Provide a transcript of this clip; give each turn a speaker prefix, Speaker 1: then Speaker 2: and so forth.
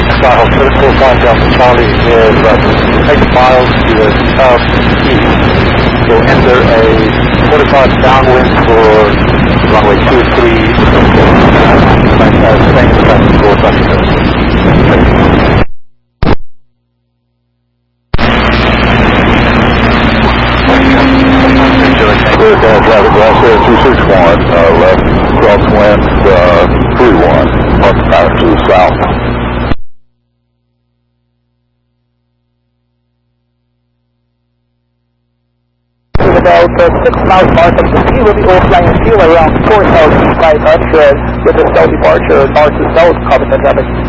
Speaker 1: South critical time down to Charlie is 8 miles to the southeast. So enter a 45 downwind for runway 23, same traffic for Buckingham. Clear traffic, Glass Air 261, left crosswind 31, north path to the south.
Speaker 2: About 6 miles north of the sea, will be offline fuel around 4,500 with a slow departure north to south, copy the traffic.